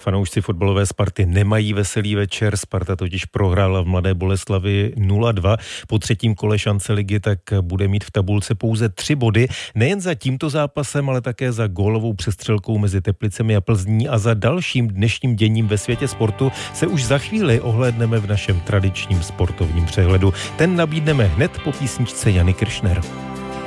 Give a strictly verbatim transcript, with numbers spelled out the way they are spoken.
Fanoušci fotbalové Sparty nemají veselý večer. Sparta totiž prohrála v Mladé Boleslavi nula dva. Po třetím kole šance ligy tak bude mít v tabulce pouze tři body. Nejen za tímto zápasem, ale také za gólovou přestřelkou mezi Teplicemi a Plzní a za dalším dnešním děním ve světě sportu se už za chvíli ohlédneme v našem tradičním sportovním přehledu. Ten nabídneme hned po písničce Jany Kiršner.